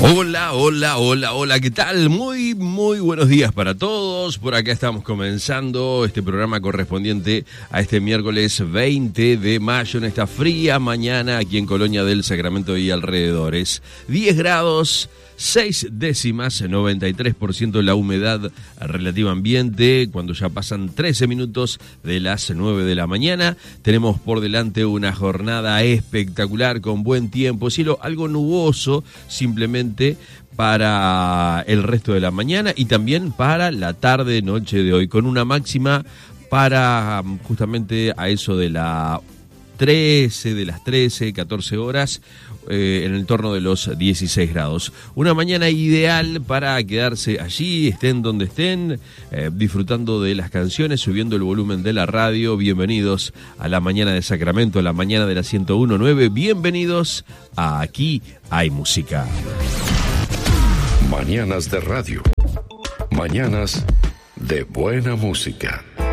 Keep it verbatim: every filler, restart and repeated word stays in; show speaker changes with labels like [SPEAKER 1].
[SPEAKER 1] Hola, hola, hola, hola, ¿qué tal? Muy, muy buenos días para todos. Por acá estamos comenzando este programa correspondiente a este miércoles veinte de mayo en esta fría mañana aquí en Colonia del Sacramento y alrededores. diez grados, seis décimas, noventa y tres por ciento la humedad relativa ambiente, cuando ya pasan trece minutos de las nueve de la mañana. Tenemos por delante una jornada espectacular con buen tiempo, cielo algo nuboso simplemente para el resto de la mañana y también para la tarde, noche de hoy, con una máxima para justamente a eso de la trece, de las trece, catorce horas, eh, en el torno de los dieciséis grados. Una mañana ideal para quedarse allí, estén donde estén, eh, disfrutando de las canciones, subiendo el volumen de la radio. Bienvenidos a la mañana de Sacramento, a la mañana de la ciento uno punto nueve. Bienvenidos a Aquí hay música.
[SPEAKER 2] Mañanas de radio. Mañanas de buena música.